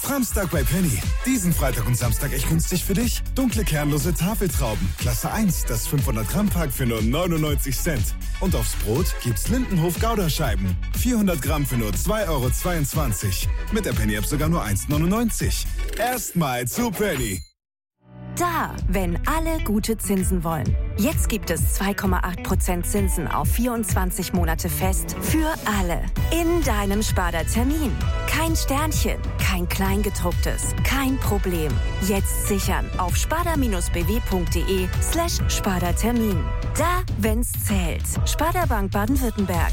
Samstag bei Penny. Diesen Freitag und Samstag echt günstig für dich. Dunkle kernlose Tafeltrauben, Klasse 1, das 500 Gramm Pack für nur 99 Cent. Und aufs Brot gibt's Lindenhof Gouda-Scheiben. 400 Gramm für nur 2,22 €. Mit der Penny-App sogar nur 1,99 €. Erstmal zu Penny. Da, wenn alle gute Zinsen wollen. Jetzt gibt es 2,8% Zinsen auf 24 Monate fest für alle. In deinem Sparda-Termin. Kein Sternchen, kein Kleingedrucktes, kein Problem. Jetzt sichern auf sparda-bw.de/Sparda-Termin. Da, wenn's zählt. Sparda Bank Baden-Württemberg.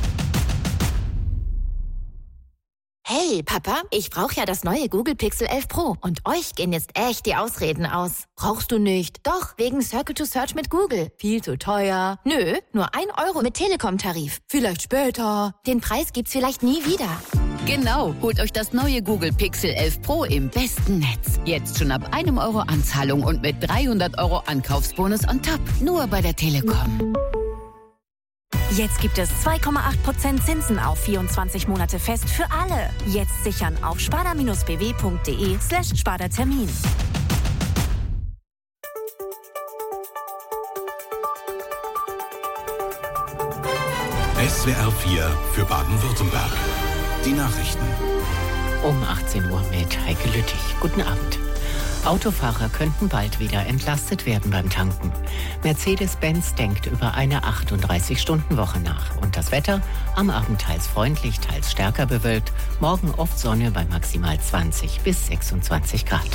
Hey, Papa, ich brauche ja das neue Google Pixel 11 Pro. Und euch gehen jetzt echt die Ausreden aus. Brauchst du nicht? Doch, wegen Circle to Search mit Google. Viel zu teuer. Nö, nur 1 € mit Telekom-Tarif. Vielleicht später. Den Preis gibt's vielleicht nie wieder. Genau, holt euch das neue Google Pixel 11 Pro im besten Netz. Jetzt schon ab 1 € Anzahlung und mit 300 € Ankaufsbonus on top. Nur bei der Telekom. Jetzt gibt es 2,8% Zinsen auf 24 Monate fest für alle. Jetzt sichern auf sparda-bw.de/Sparda-Termin. SWR 4 für Baden-Württemberg. Die Nachrichten. Um 18 Uhr mit Heike Lüttich. Guten Abend. Autofahrer könnten bald wieder entlastet werden beim Tanken. Mercedes-Benz denkt über eine 38-Stunden-Woche nach. Und das Wetter? Am Abend teils freundlich, teils stärker bewölkt. Morgen oft Sonne bei maximal 20 bis 26 Grad.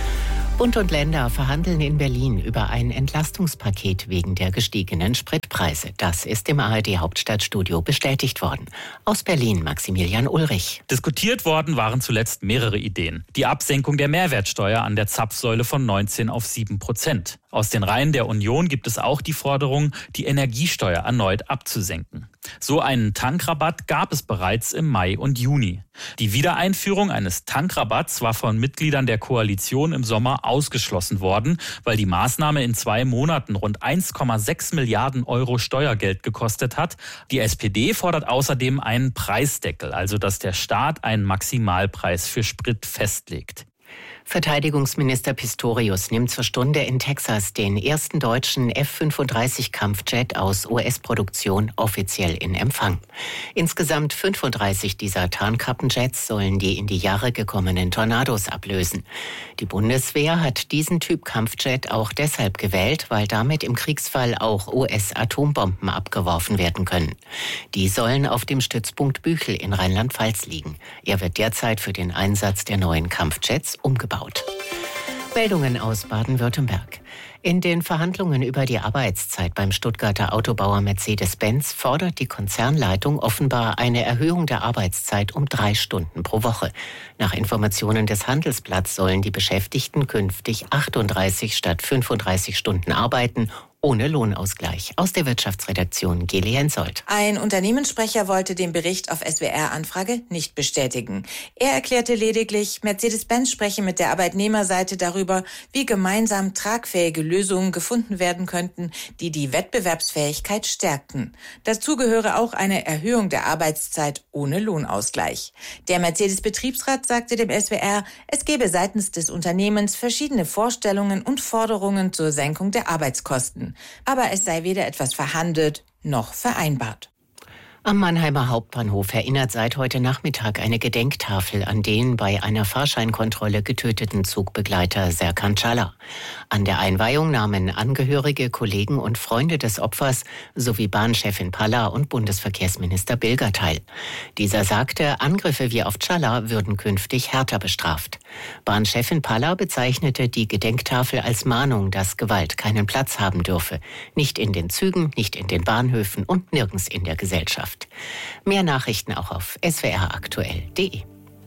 Bund und Länder verhandeln in Berlin über ein Entlastungspaket wegen der gestiegenen Spritpreise. Das ist im ARD-Hauptstadtstudio bestätigt worden. Aus Berlin Maximilian Ulrich. Diskutiert worden waren zuletzt mehrere Ideen. Die Absenkung der Mehrwertsteuer an der Zapfsäule von 19 auf 7%. Aus den Reihen der Union gibt es auch die Forderung, die Energiesteuer erneut abzusenken. So einen Tankrabatt gab es bereits im Mai und Juni. Die Wiedereinführung eines Tankrabatts war von Mitgliedern der Koalition im Sommer ausgeschlossen worden, weil die Maßnahme in 2 Monaten rund 1,6 Milliarden € Steuergeld gekostet hat. Die SPD fordert außerdem einen Preisdeckel, also dass der Staat einen Maximalpreis für Sprit festlegt. Verteidigungsminister Pistorius nimmt zur Stunde in Texas den ersten deutschen F-35-Kampfjet aus US-Produktion offiziell in Empfang. Insgesamt 35 dieser Tarnkappenjets sollen die in die Jahre gekommenen Tornados ablösen. Die Bundeswehr hat diesen Typ Kampfjet auch deshalb gewählt, weil damit im Kriegsfall auch US-Atombomben abgeworfen werden können. Die sollen auf dem Stützpunkt Büchel in Rheinland-Pfalz liegen. Er wird derzeit für den Einsatz der neuen Kampfjets umgebaut. Meldungen aus Baden-Württemberg. In den Verhandlungen über die Arbeitszeit beim Stuttgarter Autobauer Mercedes-Benz fordert die Konzernleitung offenbar eine Erhöhung der Arbeitszeit um 3 Stunden pro Woche. Nach Informationen des Handelsblatts sollen die Beschäftigten künftig 38 statt 35 Stunden arbeiten, ohne Lohnausgleich. Aus der Wirtschaftsredaktion Geli Hensoldt. Ein Unternehmenssprecher wollte den Bericht auf SWR-Anfrage nicht bestätigen. Er erklärte lediglich, Mercedes-Benz spreche mit der Arbeitnehmerseite darüber, wie gemeinsam tragfähige Lösungen gefunden werden könnten, die die Wettbewerbsfähigkeit stärkten. Dazu gehöre auch eine Erhöhung der Arbeitszeit ohne Lohnausgleich. Der Mercedes-Betriebsrat sagte dem SWR, es gebe seitens des Unternehmens verschiedene Vorstellungen und Forderungen zur Senkung der Arbeitskosten. Aber es sei weder etwas verhandelt noch vereinbart. Am Mannheimer Hauptbahnhof erinnert seit heute Nachmittag eine Gedenktafel an den bei einer Fahrscheinkontrolle getöteten Zugbegleiter Serkan Çağlar. An der Einweihung nahmen Angehörige, Kollegen und Freunde des Opfers sowie Bahnchefin Palla und Bundesverkehrsminister Bilger teil. Dieser sagte, Angriffe wie auf Çağlar würden künftig härter bestraft. Bahnchefin Palla bezeichnete die Gedenktafel als Mahnung, dass Gewalt keinen Platz haben dürfe. Nicht in den Zügen, nicht in den Bahnhöfen und nirgends in der Gesellschaft. Mehr Nachrichten auch auf swraktuell.de.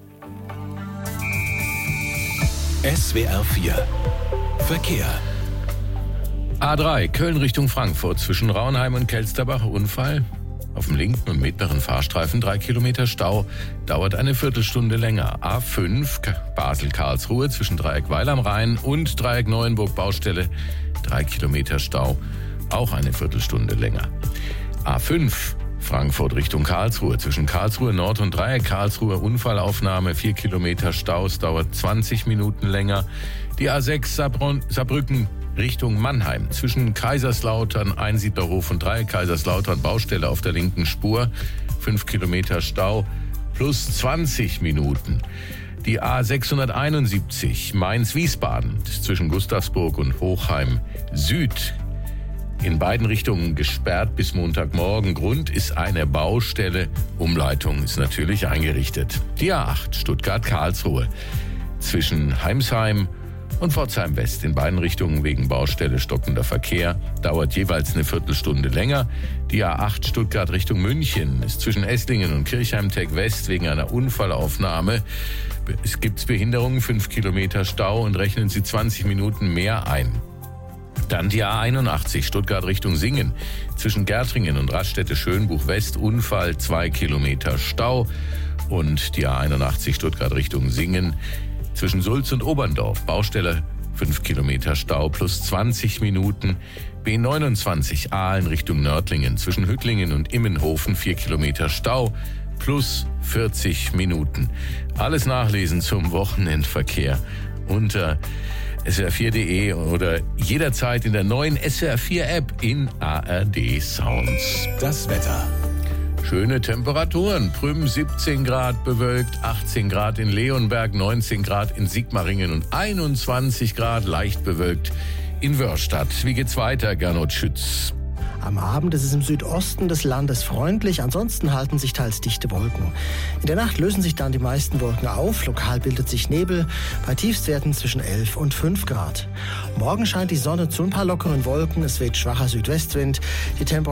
SWR 4 Verkehr. A3 Köln Richtung Frankfurt zwischen Rauenheim und Kelsterbach Unfall. Auf dem linken und mittleren Fahrstreifen 3 Kilometer Stau, dauert eine Viertelstunde länger. A5 Basel-Karlsruhe zwischen Dreieck Weil am Rhein und Dreieck Neuenburg Baustelle 3 Kilometer Stau, auch eine Viertelstunde länger. A5 Frankfurt Richtung Karlsruhe. Zwischen Karlsruhe Nord und Dreieck Karlsruhe Unfallaufnahme, 4 Kilometer Stau, es dauert 20 Minuten länger. Die A6 Saarbrücken Richtung Mannheim. Zwischen Kaiserslautern, Einsiedlerhof und Dreieck Kaiserslautern Baustelle auf der linken Spur, 5 Kilometer Stau plus 20 Minuten. Die A671 Mainz-Wiesbaden zwischen Gustavsburg und Hochheim Süd in beiden Richtungen gesperrt bis Montagmorgen. Grund ist eine Baustelle. Umleitung ist natürlich eingerichtet. Die A8 Stuttgart-Karlsruhe zwischen Heimsheim und Pforzheim West in beiden Richtungen wegen Baustelle stockender Verkehr. Dauert jeweils eine Viertelstunde länger. Die A8 Stuttgart Richtung München ist zwischen Esslingen und Kirchheim-Tech West wegen einer Unfallaufnahme. Es gibt Behinderungen, 5 Kilometer Stau und rechnen Sie 20 Minuten mehr ein. Dann die A81 Stuttgart Richtung Singen. Zwischen Gärtringen und Raststätte-Schönbuch West Unfall, 2 Kilometer Stau. Und die A81 Stuttgart Richtung Singen. Zwischen Sulz und Oberndorf Baustelle, 5 Kilometer Stau plus 20 Minuten. B29 Aalen Richtung Nördlingen. Zwischen Hüttlingen und Immenhofen 4 Kilometer Stau plus 40 Minuten. Alles nachlesen zum Wochenendverkehr unter swr4.de oder jederzeit in der neuen SWR4-App in ARD Sounds. Das Wetter. Schöne Temperaturen. Prüm 17 Grad bewölkt, 18 Grad in Leonberg, 19 Grad in Sigmaringen und 21 Grad leicht bewölkt in Wörstadt. Wie geht's weiter, Gernot Schütz? Am Abend ist es im Südosten des Landes freundlich, ansonsten halten sich teils dichte Wolken. In der Nacht lösen sich dann die meisten Wolken auf, lokal bildet sich Nebel, bei Tiefstwerten zwischen 11 und 5 Grad. Morgen scheint die Sonne zu ein paar lockeren Wolken, es weht schwacher Südwestwind, die Temperatur